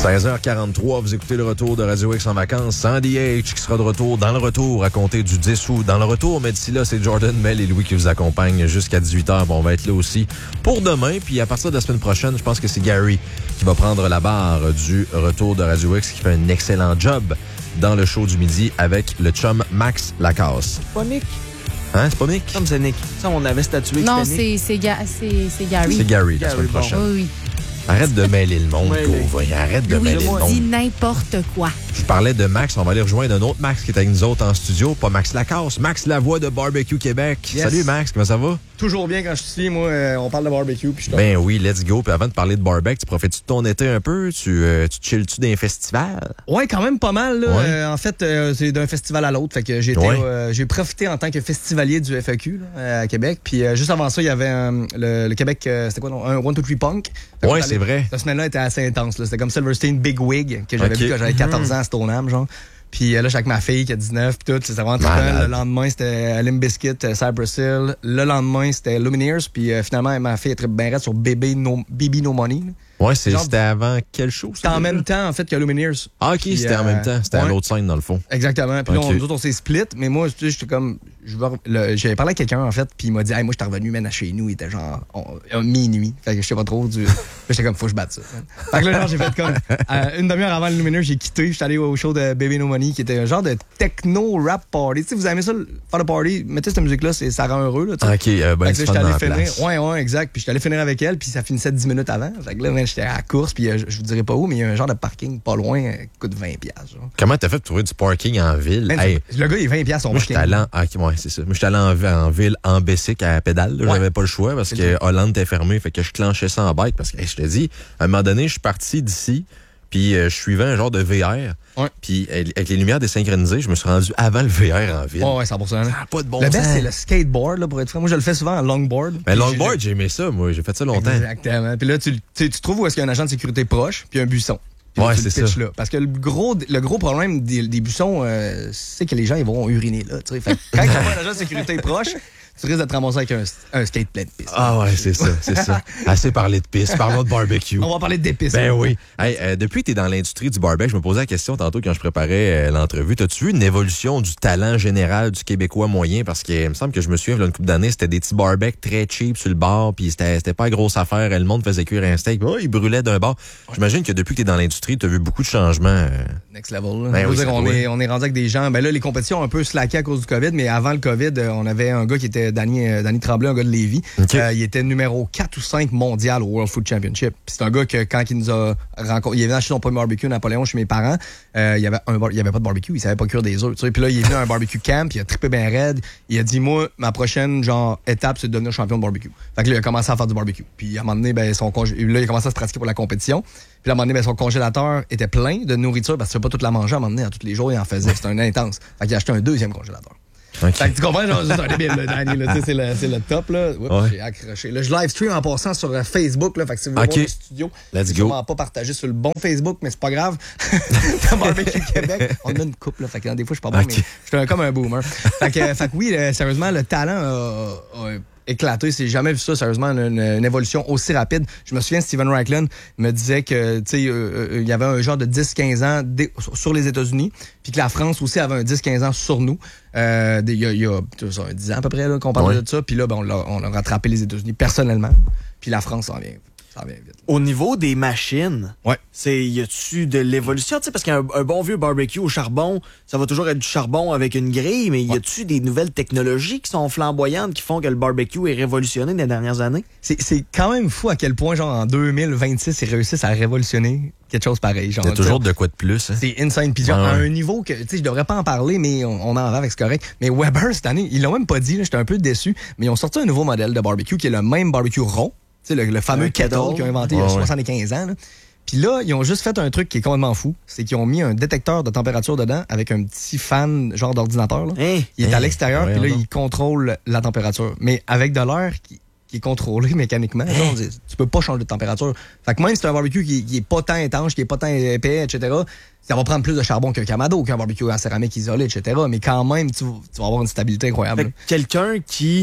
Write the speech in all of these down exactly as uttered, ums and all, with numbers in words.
seize heures quarante-trois, vous écoutez le retour de Radio X en vacances. Sandy H qui sera de retour dans le retour à compter du dix août dans le retour. Mais d'ici là, c'est Jordan, Mel et Louis qui vous accompagnent jusqu'à dix-huit heures. Bon, on va être là aussi pour demain. Puis à partir de la semaine prochaine, je pense que c'est Gary qui va prendre la barre du retour de Radio X qui fait un excellent job dans le show du midi avec le chum Max Lacasse. Pas Nick. Hein, c'est pas Nick? Comme c'est Nick. Ça, on avait statué que Non, c'était Nick. c'est, c'est, Ga- c'est, c'est Gary. C'est Gary, la Gary, semaine bon. prochaine. Oui, oui. Arrête de mêler le monde, Ouais, pauvre. Arrête de Louis mêler le dit monde. n'importe quoi. Je parlais de Max, on va aller rejoindre un autre Max qui est avec nous autres en studio, pas Max Lacasse, Max Lavoie de Barbecue Québec. Yes. Salut Max, comment ça va? Toujours bien quand je suis ici, moi, euh, on parle de barbecue. Puis je Ben oui, let's go. Puis avant de parler de barbecue, tu profites-tu de ton été un peu? Tu, euh, tu chilles-tu d'un festival? Ouais, quand même pas mal. Là. Ouais. Euh, en fait, euh, c'est d'un festival à l'autre. Fait que j'ai, été, Ouais. euh, j'ai profité en tant que festivalier du F A Q là, à Québec. Puis euh, juste avant ça, il y avait euh, le, le Québec, euh, c'était quoi, non? Un one two three Punk. Fait Ouais, qu'on c'est allait- vrai. Cette semaine-là était assez intense. Là. C'était comme Silverstein Big Wig que j'avais Ok. vu quand j'avais quatorze ans à Stoneham, genre. Puis euh, là, j'étais avec ma fille qui a dix-neuf, puis tout, c'était vraiment très Malade. fun. Le lendemain, c'était Limp Bizkit, euh, Cypress Hill. Le lendemain, c'était Lumineers. Puis euh, finalement, ma fille est très bien raide sur Baby No, Baby No Money. là. Ouais, c'est, Genre- c'était avant quel show? C'était en même temps, en fait, que Lumineers. Ah, ok, Puis, c'était en euh, même temps. C'était à ouais. l'autre scène, dans le fond. Exactement. Puis Ok. là, on, nous autres, on s'est split, mais moi, tu sais, j'étais comme. je veux re- le- J'avais parlé à quelqu'un, en fait, puis il m'a dit, hey, moi, j'étais revenu, man, à chez nous, il était genre on- à minuit. Fait que je sais pas trop. Du... Puis j'étais comme, faut que je batte ça. man. Fait que là, genre, j'ai fait comme. euh, une demi-heure avant le Lumineux, j'ai quitté. J'étais allé au show de Baby No Money, qui était un genre de techno-rap party. Tu sais, vous aimez ça, le- faire le party, mettez cette musique-là, c'est- ça rend heureux, là, tu sais. Ok, euh, ben, Fait que tu là, j'étais dans allé la finir. place. Ouais, ouais, exact. Puis j'étais allé finir avec elle, puis ça finissait dix minutes avant. Fait que là, man, j'étais à la course, puis euh, je je vous dirai pas où, mais il y a un genre de parking pas loin, euh, qui coûte vingt piastres. genre. Comment t'as fait pour trouver du parking en ville? Man, Hey, Le gars, il est vingt piastres son moi, j'étais parking. allé en, ah, ok, ouais, c'est ça. Moi, j'étais allé en, en ville en bicycle à pédale. là. Ouais. J'avais pas le choix parce C'est que Hollande était fermé. Fait que je clenchais ça en bike parce que, hey, je te dis, à un moment donné, je suis parti d'ici, puis euh, je suivais un genre de V R. Ouais. Puis euh, avec les lumières désynchronisées, je me suis rendu avant le V R en ville. Ouais, ouais, cent pour cent. Ça n'a pas de bon Le sens. best, c'est le skateboard, là, pour être franc. Moi, je le fais souvent en longboard. Mais Puis longboard, j'ai- j'ai aimé ça, moi. J'ai fait ça longtemps. Exactement. Puis là, tu, tu, sais, tu trouves où est-ce qu'il y a un agent de sécurité proche, puis un buisson. Puis là, Ouais, tu le c'est pitches ça. là. Parce que le gros, le gros problème des, des buissons, euh, c'est que les gens, ils vont uriner là. Tu sais. Fait que quand il y a un agent de sécurité proche, tu risques de te ramasser avec un, un skate plein de pisse. Ah ouais, c'est ça, c'est ça. Assez parlé de pisse, parlons de barbecue. On va parler d'épices. Ben oui. Hey, euh, depuis que tu es dans l'industrie du barbecue, je me posais la question tantôt quand je préparais euh, l'entrevue. T'as-tu vu une évolution du talent général du Québécois moyen? Parce que il me semble que je me souviens, il y a une couple d'années, c'était des petits barbecues très cheap sur le bord, puis c'était, c'était pas grosse affaire. Le monde faisait cuire un steak. Oh, il brûlait d'un bord. J'imagine que depuis que tu es dans l'industrie, tu as vu beaucoup de changements. euh. Next level. Là. Ben Je veux oui, dire, ça on, doit. est, on est rendu avec des gens. Ben là, les compétitions ont un peu slacké à cause du COVID, mais avant le COVID, euh, on avait un gars qui était Danny, euh, Danny Tremblay, un gars de Lévis. OK. Euh, il était numéro quatre ou cinq mondial au World Food Championship. Puis c'est un gars que quand il nous a rencontré, il est venu acheter son premier barbecue Napoléon chez mes parents. Euh, il y avait un bar- il y avait pas de barbecue, il savait pas cuire des œufs. tu sais. Puis là, il est venu à un barbecue camp, il a trippé bien raide. Il a dit, moi, ma prochaine genre étape, c'est de devenir champion de barbecue. Fait que là, il a commencé à faire du barbecue. Puis à un moment donné, ben, son congé... là, il a commencé à se pratiquer pour la compétition. Puis à un moment donné, ben, son congélateur était plein de nourriture parce que tu peux pas toute la manger à un moment donné, à tous les jours, il en faisait. C'était un intense. Fait qu'il a acheté un deuxième congélateur. OK. Fait que tu comprends, genre, c'est un débile, là, Danny, là, tu sais, c'est le, c'est le top, là. Oups, Ouais. j'ai accroché. Là, je live stream en passant sur euh, Facebook, là, fait que si vous voulez OK. voir le studio, Let's c'est go. sûrement pas partagé sur le bon Facebook, mais c'est pas grave. Dans Barbecue Québec, on a une couple, là, fait que hein, des fois, je suis pas bon, OK. mais je suis comme un boomer. Fait que, euh, fait que oui, euh, sérieusement, le talent a, a éclaté. J'ai jamais vu ça, sérieusement, une, une évolution aussi rapide. Je me souviens, Steven Racklin me disait que, tu sais, euh, euh, il y avait un genre de dix quinze ans dé- sur les États-Unis, puis que la France aussi avait un dix quinze ans sur nous. Euh, des- Il y a, il y a tu sais, un dix ans à peu près là, qu'on parlait Ouais. de ça. Puis là, ben, on, l'a, on a rattrapé les États-Unis personnellement. Puis la France s'en vient, s'en vient vite. Au niveau des machines, Ouais. c'est y a-tu de l'évolution, tu sais, parce qu'un un bon vieux barbecue au charbon, ça va toujours être du charbon avec une grille, mais y a-tu des nouvelles technologies qui sont flamboyantes qui font que le barbecue est révolutionné dans les dernières années? C'est, c'est quand même fou à quel point, genre, en deux mille vingt-six, ils réussissent à révolutionner quelque chose pareil. Genre, Il y a toujours de quoi de plus. Hein? C'est insane. Puis genre, Ah ouais. à un niveau que, tu sais, je devrais pas en parler, mais on, on en va avec, c'est correct. Mais Weber, cette année, ils l'ont même pas dit, là, j'étais un peu déçu, mais ils ont sorti un nouveau modèle de barbecue qui est le même barbecue rond. Tu sais, le, le fameux Un kettle kettle. qu'ils ont inventé il y Ouais, a ouais. soixante-quinze ans. Là. Puis là, ils ont juste fait un truc qui est complètement fou. C'est qu'ils ont mis un détecteur de température dedans avec un petit fan, genre d'ordinateur. Là. Hein? Il est Hein? à l'extérieur, puis là, Voyons donc. il contrôle la température. Mais avec de l'air qui, qui est contrôlé mécaniquement. Genre, tu peux pas changer de température. Fait que même si c'est un barbecue qui, qui est pas tant étanche, qui est pas tant épais, et cetera, ça va prendre plus de charbon qu'un Kamado, qu'un barbecue en céramique isolé, et cetera. Mais quand même, tu, tu vas avoir une stabilité incroyable. Fait que quelqu'un qui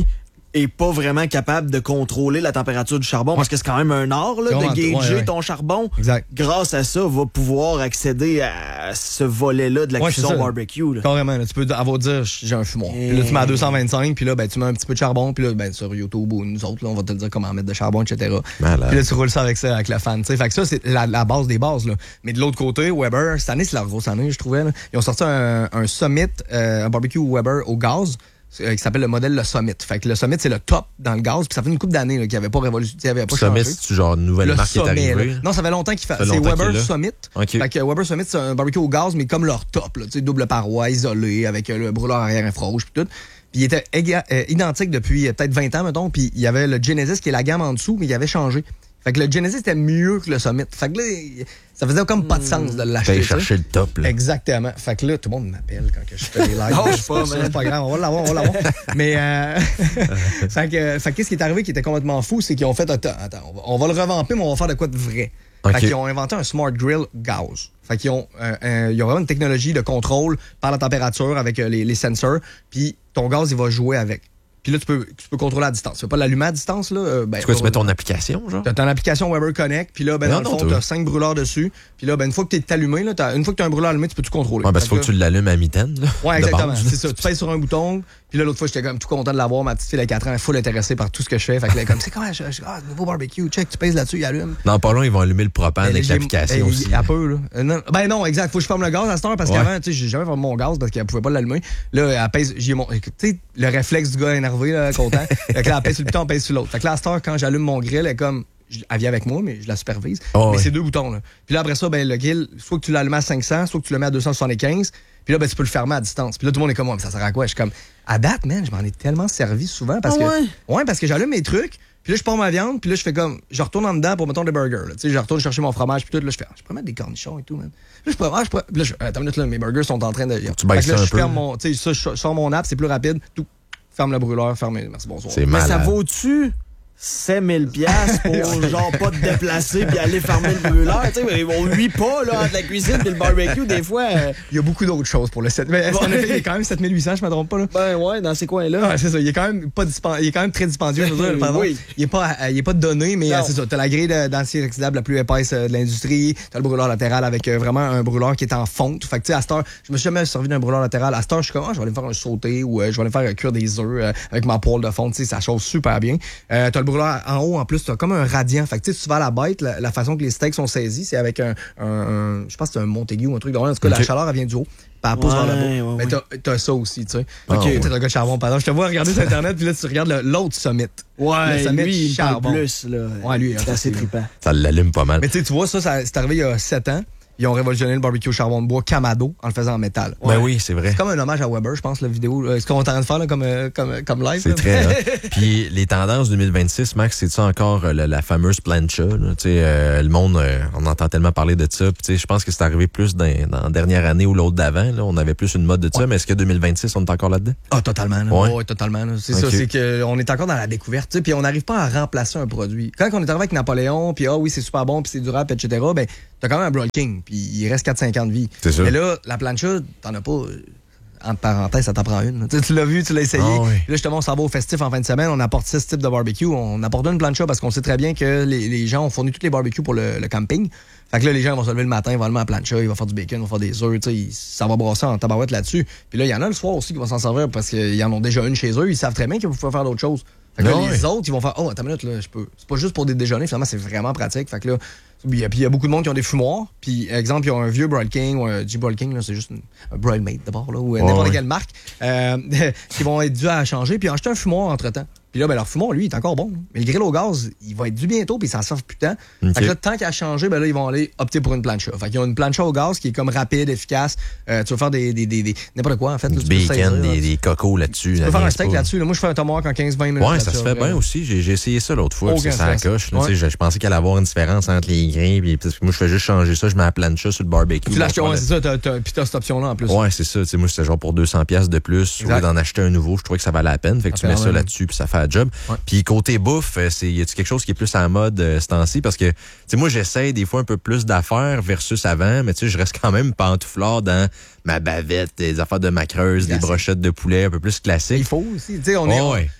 est pas vraiment capable de contrôler la température du charbon, ouais. parce que c'est quand même un art là, de gager ouais, ouais. ton charbon. Exact. Grâce à ça, va pouvoir accéder à ce volet-là de la ouais, cuisson barbecue. Là. Carrément, là, tu peux avoir dire j'ai un fumoir. Et... Puis là, tu mets à deux cent vingt-cinq, puis là, ben, tu mets un petit peu de charbon, puis là, ben, sur YouTube ou nous autres, là, on va te dire comment mettre de charbon, et cetera. Malade. Puis là, tu roules ça avec ça, avec le fan. T'sais. Fait que ça, c'est la, la base des bases. Là. Mais de l'autre côté, Weber, cette année, c'est leur grosse année, je trouvais. Là. Ils ont sorti un, un Summit, euh, un barbecue Weber au gaz. Qui s'appelle le modèle le Summit. Fait que le Summit, c'est le top dans le gaz. Puis ça fait une couple d'années là, qu'il n'avait pas révolutionné, pas Summit, changé. c'est genre une nouvelle le marque sommet, qui est arrivée. Là. Non, ça fait longtemps qu'il fait. Ça fait c'est Weber Summit. Okay. Fait que Weber Summit, c'est un barbecue au gaz, mais comme leur top. Là, double paroi, isolé, avec le brûleur arrière infrarouge puis tout. Puis il était éga- euh, identique depuis euh, peut-être vingt ans, mettons. Puis il y avait le Genesis qui est la gamme en dessous, mais il avait changé. Fait que le Genesis était mieux que le Summit. Fait que là, ça faisait comme pas de sens de l'acheter. T'allais chercher le top, là. Exactement. Fait que là, tout le monde m'appelle quand que je fais des lives. Non, je sais pas, mais c'est pas grave, on va l'avoir, on va l'avoir. Mais, euh, fait que, fait que qu'est-ce qui est arrivé qui était complètement fou, c'est qu'ils ont fait, attends, attends, on va, on va le revamper, mais on va faire de quoi de vrai. Okay. Fait qu'ils ont inventé un Smart Grill gaz. Fait qu'ils ont, euh, euh, ils ont vraiment une technologie de contrôle par la température avec euh, les, les sensors, puis ton gaz, il va jouer avec. Puis là, tu peux, tu peux contrôler à distance. Tu peux pas l'allumer à distance, là. Ben, c'est quoi, tu mets ton application, genre? T'as ton application Weber Connect, puis là, ben, non, dans le fond, t'as cinq brûleurs dessus. Puis là, ben, une fois que t'es allumé, là, t'as, une fois que t'as un brûleur allumé, tu peux tout contrôler. Ouais, parce qu'il faut que tu l'allumes à mitaine, là. Ouais, exactement. C'est ça. Tu pèses sur un bouton. Puis là, l'autre fois, j'étais quand même tout content de l'avoir. Ma petite fille, elle a quatre ans, elle est full intéressée par tout ce que je fais. Fait que là, comme, c'est comment, je, je, ah, nouveau barbecue, check, tu pèses là-dessus, il allume. Non, pas long, ils vont allumer le propane avec l'application ben, aussi. À peu, là. Euh, non, ben non, exact. Faut que je ferme le gaz à cette heure parce ouais. qu'avant, tu sais, j'ai jamais fermé mon gaz parce qu'elle pouvait pas l'allumer. Là, elle pèse, j'ai mon, tu sais, le réflexe du gars énervé, là, content. Fait que là, elle pèse sur le bouton, elle pèse sur l'autre. Fait que là, à cette heure, quand j'allume mon grill, elle est comme, elle vient avec moi, mais je la supervise. Oh, mais ouais. c'est deux boutons, là. Puis là, après ça, ben, le grill, soit que tu l'allumes à cinq cents, soit que tu le mets à deux cent soixante-quinze. Puis là, ben, tu peux le fermer à distance. Puis là, tout le monde est comme moi, mais ça sert à quoi? Je suis comme, à date, man, je m'en ai tellement servi souvent parce oh, que. Ouais. ouais, parce que j'allume mes trucs, puis là, je pars ma viande, puis là, je fais comme, je retourne en dedans pour, mettons, des burgers. Tu sais, je retourne chercher mon fromage, puis tout, là, je fais, ah, je pourrais mettre des cornichons et tout, man. Là, je pourrais, ah, je pourrais. Puis là, je, attends une minute, là, mes burgers sont en train de. Tu baisses ça là, un je peu. ferme mon, tu sais, ça, je sors mon app, c'est plus rapide, tout. Ferme le brûleur, ferme. Merci, bonsoir. C'est mais malade. ça vaut-tu sept mille piastres pour genre pas te déplacer puis aller fermer le brûleur? Tu sais, on huit pas là, entre la cuisine et le barbecue, des fois. Euh... Il y a beaucoup d'autres choses pour le sept mille. Mais en effet, il est quand même sept mille huit cents, je me trompe pas là. Ben ouais, dans ces coins-là. Ah, c'est ça, il est quand même pas dispen... il est quand même très dispendieux, je veux dire, pardon. Oui. Il est pas il est pas donné, mais euh, c'est ça, t'as la grille d'acier inoxydable la plus épaisse euh, de l'industrie, t'as le brûleur latéral avec euh, vraiment un brûleur qui est en fonte. Fait que tu sais, à cette heure, je me suis jamais servi d'un brûleur latéral. À cette heure, je suis comme, ah, je vais aller me faire un sauté ou euh, je vais aller me faire cuire des œufs euh, avec ma poêle de fonte, tu sais, ça chauffe super bien. Euh, t'as le brûleur en haut en plus, t'as comme un radiant. Fait que tu sais, tu vas à la bête, la, la façon que les steaks sont saisis, c'est avec un, un, un je pense que c'est un Montaigu ou un truc de en tout cas, okay. La chaleur, elle vient du haut. Puis elle pousse ouais, vers le bas. Ouais, mais ouais. t'as, t'as ça aussi, tu sais. Oh, ok, ouais. T'es un gars de charbon, pardon. Je te vois regarder sur Internet, puis là, tu regardes le, l'autre Summit. Ouais, le Summit lui, il charbon. plus, là. Ouais, lui, c'est assez trippant. Ça l'allume pas mal. Mais tu sais, tu vois, ça, ça, c'est arrivé il y a sept ans. Ils ont révolutionné le barbecue au charbon de bois Kamado en le faisant en métal. Ouais. Ben oui, c'est vrai. C'est comme un hommage à Weber, je pense, la vidéo. C'est ce qu'on est en train de faire là, comme, comme, comme live. C'est là. très hot. Puis les tendances deux mille vingt-six, Max, c'est ça encore euh, la, la fameuse plancha. Tu sais, euh, le monde, euh, on entend tellement parler de ça. Puis je pense que c'est arrivé plus dans, dans la dernière année ou l'autre d'avant. Là, on avait plus une mode de ça. Ouais. Mais est-ce que deux mille vingt-six, on est encore là-dedans? Ah, totalement. Là. Ouais. ouais, totalement. Là. C'est okay. ça, c'est qu'on est encore dans la découverte. Puis on n'arrive pas à remplacer un produit. Quand on est arrivé avec Napoléon, puis ah oui, c'est super bon, puis c'est durable, et cetera, ben t'as quand même un Broil King, puis il reste quatre cinq ans de vie. C'est ça. Mais là, la plancha, t'en as pas. Entre parenthèses, ça t'en prend une. Tu, tu l'as vu, tu l'as essayé. Oh, oui. Là, justement, on s'en va au festif en fin de semaine. On apporte six types de barbecue. On apporte une plancha parce qu'on sait très bien que les, les gens ont fourni tous les barbecues pour le, le camping. Fait que là, les gens vont se lever le matin, ils vont allumer la plancha, ils vont faire du bacon, ils vont faire des œufs, tu sais, ça va brasser en tabarouette là-dessus. Puis là, il y en a le soir aussi qui vont s'en servir parce qu'ils en ont déjà une chez eux. Ils savent très bien qu'ils vont faire d'autres choses. Fait que là, oh, les oui. autres, ils vont faire, oh, attends une minute, là, je peux. C'est pas juste pour des déjeuners, finalement, c'est vraiment pratique. Fait que là, puis il y a beaucoup de monde qui ont des fumoirs. Puis, exemple, ils ont un vieux Broil King ou un G-Broil King, là, c'est juste une, un Broil Mate d'abord, là, ou oh, n'importe oui. quelle marque, euh, qui vont être dus à changer, puis acheter un fumoir entre-temps. Puis là, ben, leur fumoir, lui, il est encore bon. Mais le grill au gaz, il va être dû bientôt, puis ils s'en servent plus de temps. Okay. Fait que là, tant qu'à changer, ben là, ils vont aller opter pour une plancha. Fait qu'ils ont une plancha au gaz qui est comme rapide, efficace. Euh, tu vas faire des, des, des, des n'importe quoi, en fait. Du bacon, saisir, des, là. des cocos là-dessus. Tu là, peux faire un steak pas. là-dessus. Là. Moi, je fais un tomahawk en quinze vingt minutes. Ouais, ça se fait bien aussi. J'ai, j'ai essayé ça l'autre fois, c'est ça coche. Ouais. Je, je pensais qu'il allait avoir une différence entre les grains, puis parce que moi, je fais juste changer ça, je mets la plancha sur le barbecue. Tu l'achètes, ouais, c'est ça, t'as, t'as, puis t'as cette option-là en plus. Ouais, c'est ça. T'sais, moi, c'était genre pour deux cents piastres de plus. Au lieu d'en acheter un nouveau, je trouvais que ça valait la peine. Fait que tu mets ça là-dessus, puis ça fait un job. Puis côté bouffe, c'est y a-tu quelque chose qui est plus à la mode euh, ce temps-ci parce que tu sais moi j'essaie des fois un peu plus d'affaires versus avant, mais tu sais je reste quand même pantouflard dans ma bavette, des affaires de macreuse, des brochettes de poulet un peu plus classiques. Il faut aussi, tu sais on est oh, ouais.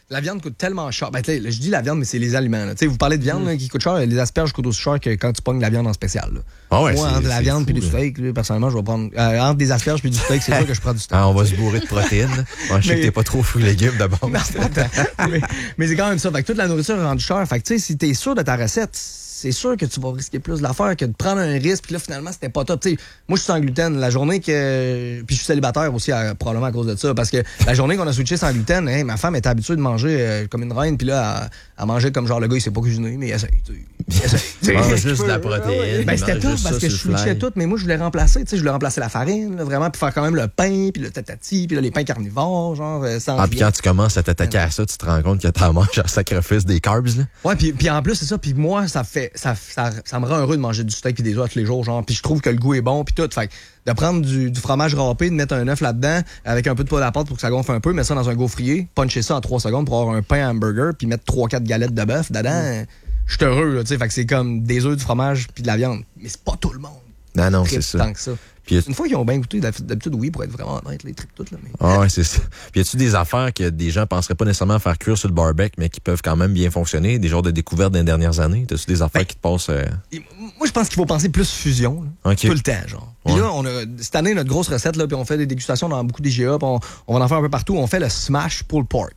La viande coûte tellement cher. Ben, je dis la viande, mais c'est les aliments. Là. Vous parlez de viande mm. là, qui coûte cher. Les asperges coûtent aussi cher que quand tu pognes la viande en spécial. Là. Ah ouais, Moi, c'est, entre la c'est viande et fou, du steak, là, personnellement, je vais prendre. Euh, entre des asperges et du steak, c'est sûr que je prends du steak. Ah, on va se bourrer de protéines. Ouais, je sais mais... que t'es pas trop fruits et légumes d'abord. Non, c'est pas tant. mais, mais c'est quand même ça. Fait que toute la nourriture est rendue chère. Fait que tu sais, si t'es sûr de ta recette, c'est sûr que tu vas risquer plus de la faire que de prendre un risque. Puis là, finalement, c'était pas top. T'sais, moi, je suis sans gluten. La journée que. Puis je suis célibataire aussi, à, probablement à cause de ça. Parce que la journée qu'on a switché sans gluten, hein, ma femme était habituée de manger euh, comme une reine. Puis là, à, à manger comme genre le gars, il sait pas cuisiner, mais il essaye. Il essaye. Tu manges juste de la protéine. Ben, c'était tout parce que je switchais tout. Mais moi, je voulais remplacer. Je voulais remplacer la farine, là, vraiment, puis faire quand même le pain, puis le tatati, puis là, les pains carnivores, genre, sans. Ah, puis quand tu commences à t'attaquer à ça, tu te rends compte que t'en manges en sacrifice des carbs, là. Ouais, puis, puis en plus, c'est ça. Puis moi, ça fait. Ça, ça, ça me rend heureux de manger du steak puis des œufs tous les jours, genre. Puis je trouve que le goût est bon, puis tout. Fait de prendre du, du fromage râpé, de mettre un œuf là-dedans, avec un peu de poêle à pâte pour que ça gonfle un peu, mettre ça dans un gaufrier, puncher ça en trois secondes pour avoir un pain à hamburger, puis mettre trois quatre galettes de bœuf dedans. Mm. Je suis heureux, là, tu sais. Fait que c'est comme des œufs, du fromage puis de la viande. Mais c'est pas tout le monde. Non, non, c'est ça. Tant que ça. Puis, une fois qu'ils ont bien goûté, d'habitude, oui, pour être vraiment honnête, les trucs toutes. Là, mais... Ah ouais, c'est ça. Puis y a-tu des affaires que des gens penseraient pas nécessairement faire cuire sur le barbecue, mais qui peuvent quand même bien fonctionner? Des genres de découvertes des dernières années? T'as-tu des affaires ben, qui te passent... Euh... Moi, je pense qu'il faut penser plus fusion. Là, okay. Tout le temps, genre. Puis ouais. là, on a, cette année, notre grosse recette, là, puis on fait des dégustations dans beaucoup d'I G A, puis on, on va en faire un peu partout. On fait le smash pulled pork.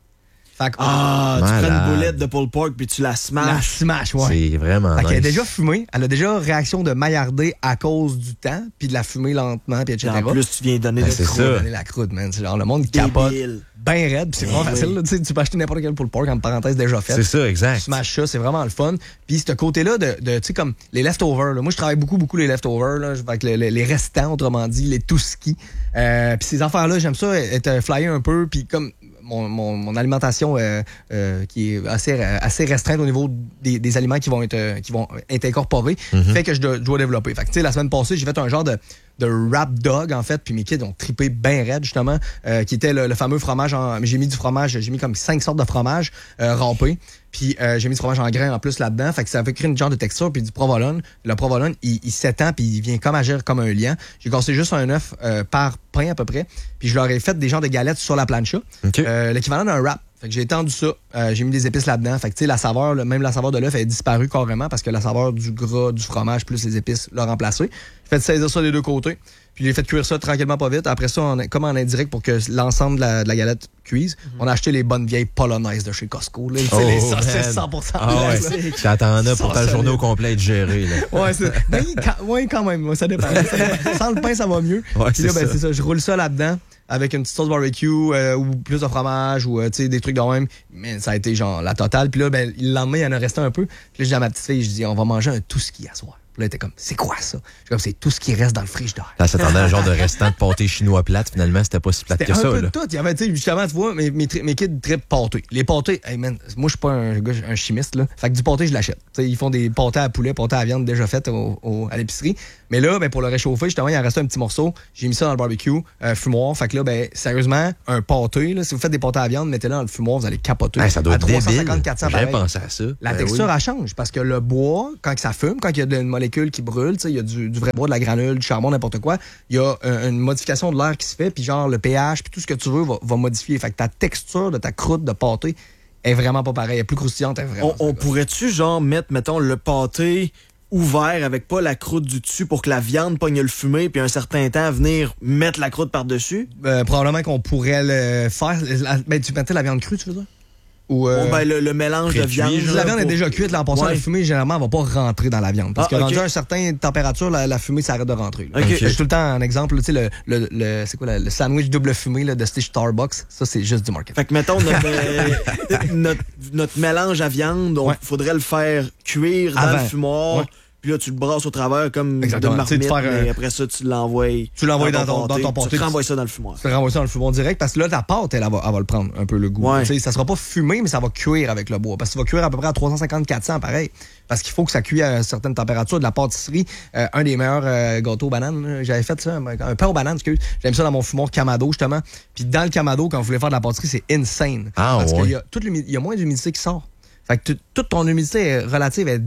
Fait ah, tu prends une boulette de pulled pork puis tu la smash. La smash, ouais. C'est vraiment fait nice. Elle a déjà fumé. Elle a déjà réaction de maillarder à cause du temps, puis de la fumer lentement, puis et cetera. En plus, tu viens donner, ben, le croûte, donner la croûte, man. C'est genre le monde capote. Ben raide, puis c'est vraiment oui. facile. Là, tu peux acheter n'importe quel pulled pork, en parenthèse déjà faite. C'est ça, exact. Tu smashes ça, c'est vraiment le fun. Puis ce côté-là de, de tu sais, comme les leftovers. Là. Moi, je travaille beaucoup, beaucoup les leftovers, là, avec le, le, les restants, autrement dit, les tout-ski. Euh, puis ces affaires-là, j'aime ça, être flyé un peu, puis comme... Mon, mon, mon alimentation euh, euh, qui est assez, assez restreinte au niveau des, des aliments qui vont être, euh, qui vont être incorporés, mm-hmm. fait que je dois, je dois développer. Fait que, tu sais, la semaine passée, j'ai fait un genre de, de wrap dog, en fait, puis mes kids ont trippé bien raide, justement, euh, qui était le, le fameux fromage en... J'ai mis du fromage, j'ai mis comme cinq sortes de fromage euh, râpé, puis euh, j'ai mis du fromage en grains en plus là-dedans, fait que ça fait créer une genre de texture, puis du provolone. Le provolone, il, il s'étend, puis il vient comme agir comme un liant. J'ai cassé juste un œuf euh, par pain à peu près, puis je leur ai fait des genres de galettes sur la plancha, okay. euh, l'équivalent d'un wrap. Fait que j'ai étendu ça, euh, j'ai mis des épices là-dedans. Fait que tu sais, la saveur, là, même la saveur de l'œuf est disparue carrément parce que la saveur du gras, du fromage plus les épices l'a remplacé. J'ai fait saisir ça des deux côtés. Puis j'ai fait cuire ça tranquillement pas vite. Après ça, on, comme en indirect pour que l'ensemble de la, de la galette cuise, mm-hmm. on a acheté les bonnes vieilles polonaises de chez Costco. Là, oh, les saucisses cent pour cent. Ah ouais. Tu attends là pour ta journée au complet être gérée. Là. Ouais, c'est, ben, quand, ouais, quand même, ça dépend. Ça dépend. Sans le pain, ça va mieux. Ouais, puis là, ben, c'est ça. Je roule ça là-dedans avec une petite sauce barbecue euh, ou plus de fromage ou euh, tu sais des trucs de même. Mais ça a été genre la totale. Puis là, ben, le lendemain, il y en a resté un peu. Puis là, je dis à ma petite fille, je dis, on va manger un tout-ski à soir. Puis là, elle était comme, c'est quoi ça? Je comme, c'est tout ce qui reste dans le frigidaire. Ça s'attendait à un genre de restant de pâté chinois plate. Finalement, c'était pas si plate c'était que un ça. Peu là. De tout. Il y avait, tu sais, justement, tu vois, mes, mes, mes kids trippent pâté. Les pâtés, hey man, moi, je suis pas un gars, un chimiste, là. Fait que du pâté, je l'achète. Tu sais, ils font des pâtés à poulet, pâtés à viande déjà faites au, au, à l'épicerie. Mais là, ben, pour le réchauffer, justement, il en restait un petit morceau. J'ai mis ça dans le barbecue, euh, fumoir. Fait que là, ben, sérieusement, un pâté, là, si vous faites des pâtés à viande, mettez-le dans le fumoir, vous allez capoter. Hey, ça doit être trois cent cinquante, quatre cents J'ai pensé à ça. La ben texture, oui. elle change parce que le bois, quand ça fume, quand il y a une molécule qui brûle, il y a du, du vrai bois, de la granule, du charbon, n'importe quoi, il y a euh, une modification de l'air qui se fait, puis genre le pH, puis tout ce que tu veux va, va modifier. Fait que ta texture de ta croûte de pâté est vraiment pas pareille. Elle est plus croustillante. Elle est vraiment on on pourrait-tu genre mettre, mettons, le pâté ouvert avec pas la croûte du dessus pour que la viande pogne le fumé puis un certain temps venir mettre la croûte par-dessus? Euh, probablement qu'on pourrait le faire. La, ben, tu mettais la viande crue, tu veux dire? Ou euh, oh, ben, le, le mélange de viande. Si la viande pour... est déjà cuite, là, en passant, ouais. la fumée, généralement, elle va pas rentrer dans la viande. Parce ah, que okay. rendu à une certaine température, la, la fumée s'arrête de rentrer. Là. Okay. Je suis tout le temps un exemple, tu sais, le, le, le, c'est quoi, le, le sandwich double fumée là, de Stitch Starbucks, ça, c'est juste du marketing. Fait que, mettons, notre, euh, notre, notre mélange à viande, il ouais. faudrait le faire cuire dans Avant. le fumoir. Ouais. Puis là, tu le brasses au travers comme Exactement. de marmite, mais un... après ça, tu l'envoies Tu l'envoies dans, dans, ton, dans ton pâté. Tu renvoies ça dans le fumoir. Tu renvoies ça dans le fumoir direct parce que là, ta pâte, elle, elle, va, elle va le prendre un peu le goût. Ouais. Ça sera pas fumé, mais ça va cuire avec le bois. Parce que ça va cuire à peu près à trois cent cinquante à quatre cents, pareil. Parce qu'il faut que ça cuise à une certaine température. De la pâtisserie, euh, un des meilleurs euh, gâteaux aux bananes, j'avais fait ça, un pain aux bananes, excuse. J'aime ça dans mon fumoir Kamado, justement. Puis dans le Kamado, quand vous voulez faire de la pâtisserie, c'est insane. Ah, parce ouais. qu'il y a, toute il y a moins d'humidité qui sort. Fait que toute ton humidité relative est dans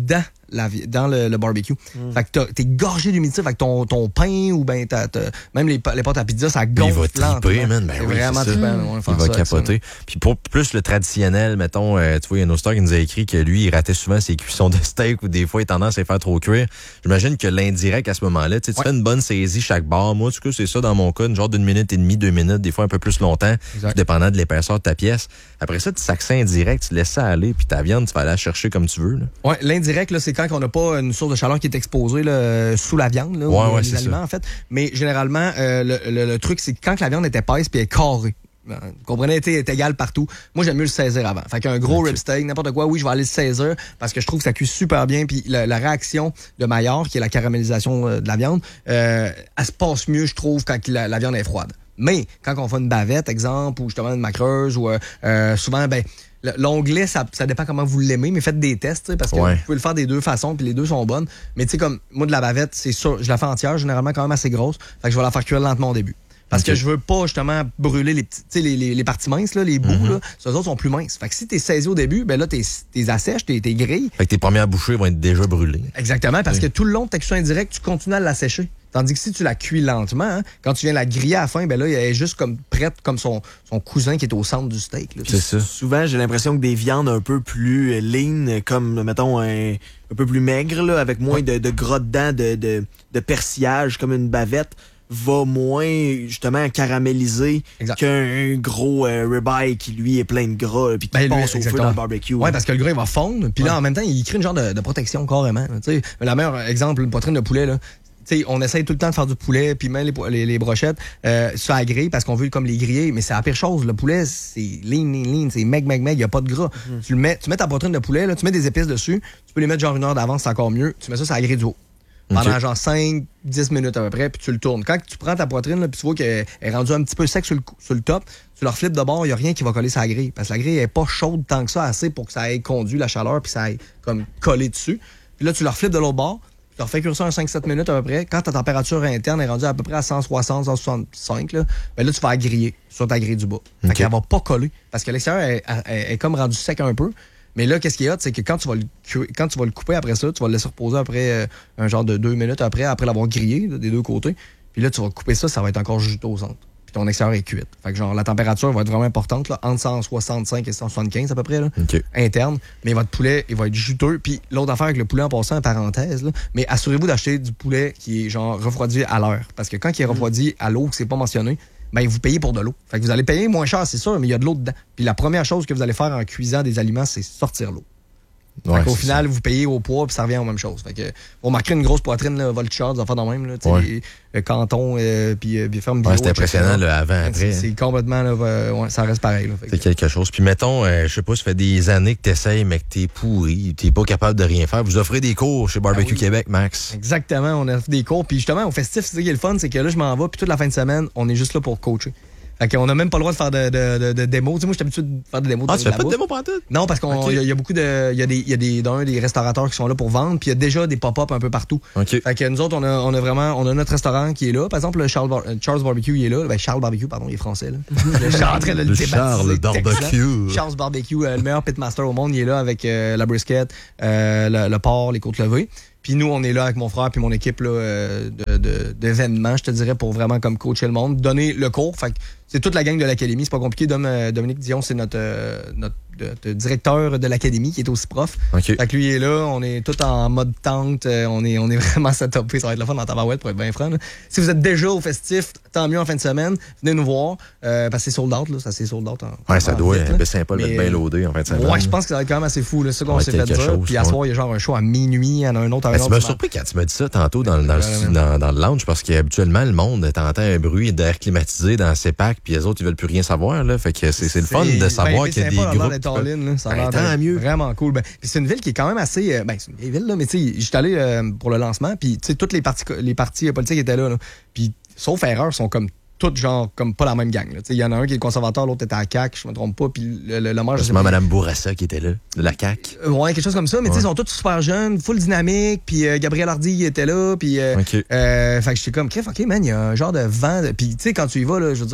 la, dans le, le barbecue. Mm. Fait que t'as, t'es gorgé d'humidité. Fait que ton, ton pain ou ben t'as, t'as, même les, les pâtes à pizza, ça gonfle. Il va triper, man. Ben c'est oui, vraiment c'est trippant. mm. Ouais, il va ça, capoter. Puis pour plus le traditionnel, mettons, euh, tu vois, il y a un auditeur qui nous a écrit que lui, il ratait souvent ses cuissons de steak ou des fois, il a tendance à les faire trop cuire. J'imagine que l'indirect à ce moment-là, tu sais, tu ouais. fais une bonne saisie chaque barre. Moi, en tout cas, c'est ça dans mon cas, une genre d'une minute et demie, deux minutes, des fois un peu plus longtemps, dépendant de l'épaisseur de ta pièce. Après ça, tu sacs ça indirect, tu laisses ça aller, puis ta viande, tu vas aller la chercher comme tu veux. Là. Ouais, l'indirect, là, c'est quand on n'a pas une source de chaleur qui est exposée là, sous la viande, là, ouais, ou ouais, les aliments, ça. En fait. Mais généralement, euh, le, le, le truc, c'est quand la viande est épaisse puis elle est carrée. Vous comprenez, elle est égale partout. Moi, j'aime mieux le saisir avant. Fait qu'un gros okay. rib steak, n'importe quoi, oui, je vais aller le saisir parce que je trouve que ça cuit super bien. Puis la, la réaction de Maillard, qui est la caramélisation de la viande, euh, elle se passe mieux, je trouve, quand la, la viande est froide. Mais quand on fait une bavette, exemple, ou justement une macreuse, ou euh, souvent, ben l'onglet, ça, ça dépend comment vous l'aimez, mais faites des tests, parce que ouais. vous pouvez le faire des deux façons, puis les deux sont bonnes. Mais tu sais, comme moi, de la bavette, c'est sûr, je la fais entière, généralement quand même assez grosse. Fait que je vais la faire cuire lentement au début. Parce okay. que je veux pas, justement, brûler les petits, les, les, les parties minces, là, les bouts, mm-hmm. là. Ceux autres sont plus minces. Fait que si t'es saisi au début, ben là, t'es, t'es assèches, t'es, t'es grilles. Fait que tes premières bouchées vont être déjà brûlées. Exactement, parce oui. que tout le long de ta cuisson indirecte, tu continues à l'assécher. Tandis que si tu la cuis lentement, hein, quand tu viens la griller à la fin, ben là, elle est juste comme prête comme son, son cousin qui est au centre du steak. Là. C'est ça. Souvent, j'ai l'impression que des viandes un peu plus lean, comme, mettons, un, un peu plus maigres, là, avec moins de, de gras dedans, de, de, de persillage, comme une bavette, va moins, justement, caraméliser exact. Qu'un gros euh, ribeye qui, lui, est plein de gras, puis qui ben, passe lui, au exactement. Feu dans le barbecue. Oui, parce que le gras, il va fondre, puis ouais. là, en même temps, il crée une genre de, de protection carrément. Tu sais, le meilleur exemple, une poitrine de poulet, là. T'sais, on essaye tout le temps de faire du poulet, puis même les, les, les brochettes, euh, ça à griller parce qu'on veut comme les griller, mais c'est la pire chose. Le poulet, c'est lean, lean, lean, c'est meg, meg, meg, il n'y a pas de gras. Mm-hmm. Tu le mets, tu mets ta poitrine de poulet, là, tu mets des épices dessus, tu peux les mettre genre une heure d'avance, c'est encore mieux. Tu mets ça, ça à griller du haut. Pendant okay. genre cinq dix minutes à peu près, puis tu le tournes. Quand tu prends ta poitrine, là, puis tu vois qu'elle est rendue un petit peu sec sur le, sur le top, tu leur flippes de bord, il n'y a rien qui va coller sur la grille. Parce que la grille n'est pas chaude tant que ça, assez pour que ça ait conduit la chaleur, puis ça ait comme collé dessus. Puis là, tu leur flippes de l'autre bord. Tu leur fais cuire ça un cinq sept minutes à peu près. Quand ta température interne est rendue à peu près à cent soixante, cent soixante-cinq, là, ben là, tu vas la griller sur ta grille du bas. Fait okay. qu'elle va pas coller. Parce que l'extérieur est, est, est comme rendu sec un peu. Mais là, qu'est-ce qu'il y a? C'est que quand tu vas le quand tu vas le couper après ça, tu vas le laisser reposer après euh, un genre de deux minutes après, après l'avoir grillé là, des deux côtés. Puis là, tu vas couper ça, ça va être encore juteux au centre. Puis ton extérieur est cuite. Fait que genre, la température va être vraiment importante, là, entre cent soixante-cinq et cent soixante-quinze à peu près, là, okay. interne. Mais votre poulet, il va être juteux. Puis l'autre affaire avec le poulet, en passant, en parenthèse, là, mais assurez-vous d'acheter du poulet qui est genre refroidi à l'heure. Parce que quand il est refroidi à l'eau, que c'est pas mentionné, ben vous payez pour de l'eau. Fait que vous allez payer moins cher, c'est sûr, mais il y a de l'eau dedans. Puis la première chose que vous allez faire en cuisant des aliments, c'est sortir l'eau. Ouais, au final, ça. Vous payez au poids puis ça revient aux mêmes choses. Fait que vous remarquerez une grosse poitrine, là, Voltigeur, des affaires dans même, là, ouais. les, le canton, euh, puis euh, ferme bio. Ouais, c'est impressionnant là, avant, après. C'est, c'est complètement, là, euh, ouais, ça reste pareil. Là, c'est que... quelque chose. Puis mettons, euh, je sais pas, ça fait des années que t'essayes, mais que t'es pourri, t'es pas capable de rien faire. Vous offrez des cours chez Barbecue ah, oui. Québec, Max. Exactement, on offre des cours. Puis justement, au festif, c'est ça qui est le fun, c'est que là, je m'en vais, puis toute la fin de semaine, on est juste là pour coacher. Fait qu'on n'a même pas le droit de faire de, de, de, de démos. Tu sais, moi, je suis habitué de faire des démos. Ah, de, tu fais pas de démos pendant tout? Non, parce qu'il okay. y, y a beaucoup de. Il y a des, y a des, d'un, des restaurateurs qui sont là pour vendre, puis il y a déjà des pop-up un peu partout. Okay. Fait que nous autres, on a, on a vraiment. On a notre restaurant qui est là. Par exemple, le Charles, Bar- Charles Barbecue, il est là. Ben, Charles Barbecue, pardon, il est français, là. Je suis en train de le, le Charles Barbecue. Charles Barbecue, euh, le meilleur pitmaster au monde, il est là avec euh, la brisket, euh, le, le porc, les côtes levées. Puis nous, on est là avec mon frère puis mon équipe là, euh, de, de, d'événements, je te dirais, pour vraiment comme coacher le monde, donner le cours. Fait que c'est toute la gang de l'académie, c'est pas compliqué. Dom, euh, Dominique Dion, c'est notre, euh, notre de, de directeur de l'académie qui est aussi prof. Okay. Fait que lui il est là, on est tout en mode tente, euh, on est on est vraiment setupé, ça va être le fun dans Tabarouette pour être bien franc. Là. Si vous êtes déjà au festif, tant mieux en fin de semaine, venez nous voir euh, parce que c'est sold out là, ça c'est sold out. En, ouais, ça en doit vite, être sympa de mettre bien loadé en fin de semaine. Ouais, je pense que ça va être quand même assez fou là, c'est ça qu'on s'est fait dire. Chose, puis à soir, il y a genre un show à minuit, il y en a un autre à une heure. Tu m'as du surpris quand tu m'as dit ça tantôt dans, dans, le, dans, dans le lounge parce qu'habituellement le monde t'entend un bruit d'air climatisé dans ses packs puis les autres ils veulent plus rien savoir là, fait que c'est, c'est le fun de savoir ben, qu'il y a des groupes. Tant mieux. Vraiment cool. Ben, puis c'est une ville qui est quand même assez. Euh, ben, c'est une vieille ville, là, mais tu sais, j'étais allé euh, pour le lancement, puis tu sais, toutes les partis, les partis politiques étaient là. là. Puis, sauf erreur, sont comme toutes, genre, comme pas la même gang. Il y en a un qui est le conservateur, l'autre était à la C A Q, je me trompe pas, puis le, le, le maire. C'est Mme Bourassa qui était là, de la C A Q. Euh, ouais, quelque chose comme ça, mais ouais. tu sais, ils sont tous super jeunes, full dynamique, puis euh, Gabriel Hardy était là, puis. Euh, okay. euh, fait que j'étais comme, ok, man, il y a un genre de vent. Puis, tu sais, quand tu y vas, là, je veux dire.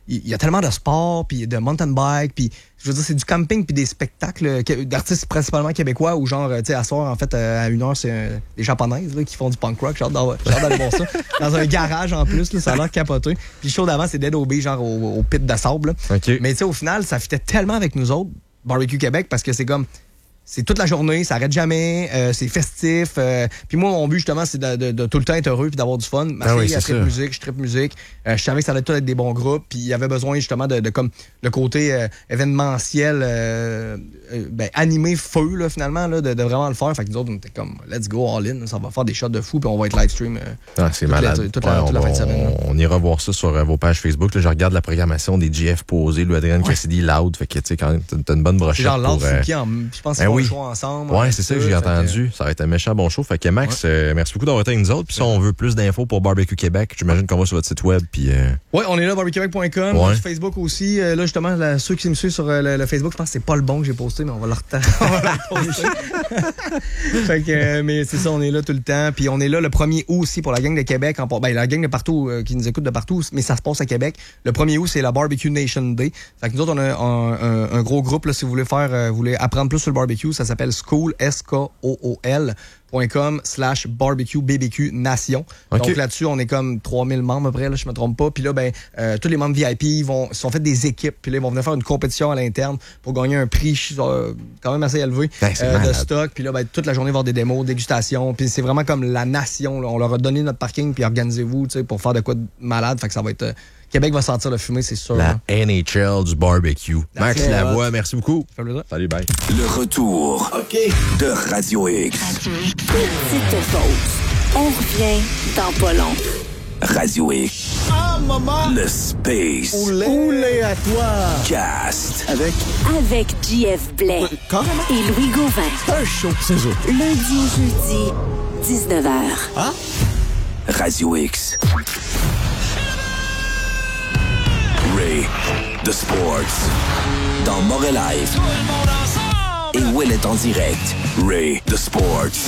il y a tellement de sport, puis de mountain bike, puis je veux dire, c'est du camping puis des spectacles d'artistes principalement québécois ou genre, tu sais, à soir, en fait, à une heure, c'est euh, des japonaises là, qui font du punk rock. J'ai hâte d'aller voir ça. Dans un garage en plus, là, ça a l'air capoté. Puis le show d'avant, c'est Dead Obey, genre au, au pit de sable. Okay. Mais tu sais, au final, ça fitait tellement avec nous autres, Barbecue Québec, parce que c'est comme... C'est toute la journée, ça arrête jamais, euh, c'est festif. Euh, puis moi, mon but, justement, c'est de, de, de tout le temps être heureux puis d'avoir du fun. Ma ah fille, oui, elle tripe ça. musique, je tripe musique. Euh, je savais que ça allait tout être des bons groupes. Puis il y avait besoin, justement, de, de comme le côté euh, événementiel, euh, euh, ben, animé feu, là, finalement, là, de, de vraiment le faire. Fait que nous autres, on était comme, let's go all in. Ça va faire des shots de fou, puis on va être live stream. Euh, ah, c'est toute malade. La, toute la, ouais, toute la on, fin de semaine. On, on ira voir ça sur euh, vos pages Facebook. Là, je regarde la programmation des G F posés, Louis Adrien ouais. Cassidy, Loud. Fait que, tu sais, quand t'as une bonne brochette. Genre Loud, pour, euh... Fouki, en, je pense qu'ils ben font oui. le show ensemble. Ouais, c'est ça que j'ai entendu. Que... Ça va être un méchant bon show. Fait que Max, ouais. euh, merci beaucoup d'avoir été avec nous autres. Puis si on veut plus d'infos pour Barbecue Québec, j'imagine qu'on va sur votre site web. Puis euh... ouais, on est là, barbecue québec point com. Ouais. Sur Facebook aussi. Euh, là, justement, là, ceux qui me suivent sur euh, le, le Facebook, je pense que c'est pas le bon que j'ai posté, mais on va le reposter. Fait que, euh, mais c'est ça, on est là tout le temps. Puis on est là le premier août aussi pour la gang de Québec. En, ben, la gang de partout euh, qui nous écoute de partout, mais ça se passe à Québec. Le premier août, c'est la Barbecue Nation Day. Fait que nous autres, on a un, un, un gros groupe, là, si vous voulez faire, euh, vous voulez apprendre plus sur le barbecue, ça s'appelle School, S K O O L. .com slash barbecue B B Q Nation. Okay. Donc là-dessus, on est comme trois mille membres à peu près, là, je me trompe pas. Puis là, ben, euh, tous les membres V I P vont sont fait des équipes. Puis là, ils vont venir faire une compétition à l'interne pour gagner un prix euh, quand même assez élevé ben, euh, de stock. Puis là, ben, toute la journée, il va y avoir des démos, dégustations. Puis c'est vraiment comme la nation. Là. On leur a donné notre parking, puis organisez-vous pour faire de quoi de malade. Fait que ça va être... Euh, Québec va sortir le fumée, c'est sûr. La hein. N H L du barbecue. Max That's Lavoie, merci beaucoup. Salut, bye. Le retour okay. de Radio X. Petite pause. On revient dans pas long. Radio X. Ah, maman! Le Space. Oulé, Oulé à toi! Cast. Avec... Avec J F Blais. Quand? Et Louis Gauvin. C'est un show, c'est ça. Lundi au jeudi, dix-neuf heures. Hein? Radio X. Ray, The Sports. Dans Montréal Live. Et Will est en direct. Ray, The Sports.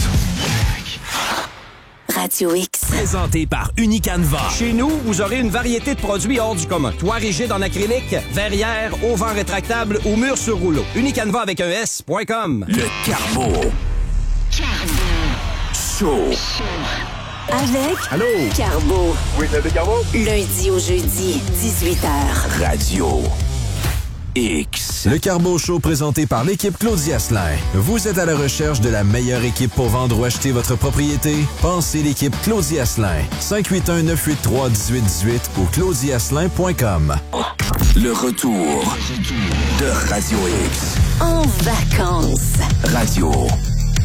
Radio X. Présenté par Unicanva. Chez nous, vous aurez une variété de produits hors du commun. Toit rigide en acrylique, verrière, auvent rétractable ou mur sur rouleau. Unicanva avec un S point com. Le Carbo. Show. Avec Allô? Carbo. Oui, c'est Carbo. Lundi au jeudi, dix-huit heures. Radio X. Le Carbo Show présenté par l'équipe Claudia Asselin. Vous êtes à la recherche de la meilleure équipe pour vendre ou acheter votre propriété? Pensez l'équipe Claudia Asselin. cinq huit un, neuf huit trois, un huit un huit ou claudia asselin point com. Le retour de Radio X. En vacances. Radio